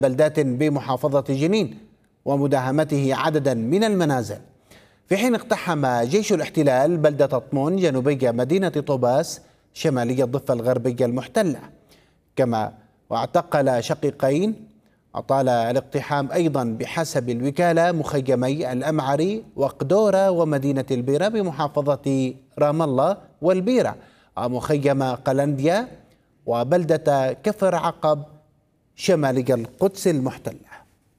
بلدات بمحافظة جنين ومداهمته عددا من المنازل، في حين اقتحم جيش الاحتلال بلدة طمون جنوبي مدينة طوباس شمالي الضفة الغربية المحتلة، كما واعتقل شقيقين. أطال الاقتحام أيضا بحسب الوكالة مخيمي الأمعري وقدورة ومدينة البيرة بمحافظة رام الله والبيرة، ومخيم قلنديا وبلدة كفر عقب شمالي القدس المحتلة.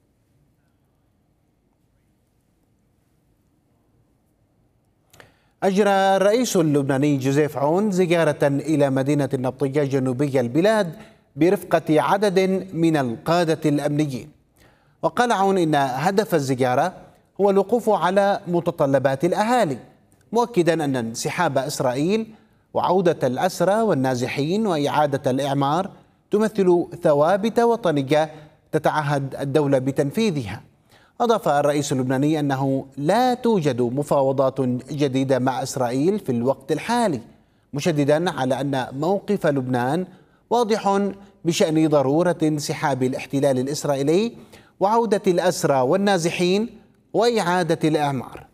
أجرى الرئيس اللبناني جوزيف عون زيارة إلى مدينة النبطية جنوبي البلاد برفقة عدد من القادة الأمنيين. وقال عون إن هدف الزيارة هو الوقوف على متطلبات الأهالي، مؤكدا أن انسحاب إسرائيل وعودة الأسرى والنازحين وإعادة الإعمار تمثل ثوابت وطنية تتعهد الدولة بتنفيذها. أضاف الرئيس اللبناني أنه لا توجد مفاوضات جديدة مع إسرائيل في الوقت الحالي، مشددا على أن موقف لبنان واضح بشأن ضرورة انسحاب الاحتلال الإسرائيلي وعودة الأسرى والنازحين وإعادة الإعمار.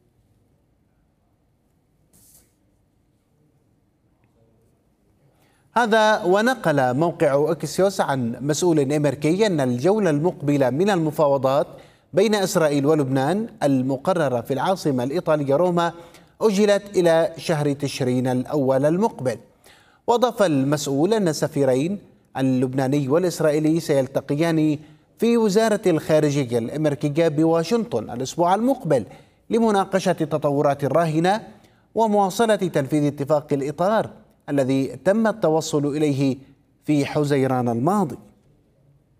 هذا ونقل موقع أكسيوس عن مسؤول أمريكي أن الجولة المقبلة من المفاوضات بين إسرائيل ولبنان المقررة في العاصمة الإيطالية روما أجلت إلى شهر تشرين الأول المقبل. وأضاف المسؤول أن السفيرين اللبناني والإسرائيلي سيلتقيان في وزارة الخارجية الأمريكية بواشنطن الأسبوع المقبل لمناقشة التطورات الراهنة ومواصلة تنفيذ اتفاق الإطار الذي تم التوصل إليه في حزيران الماضي.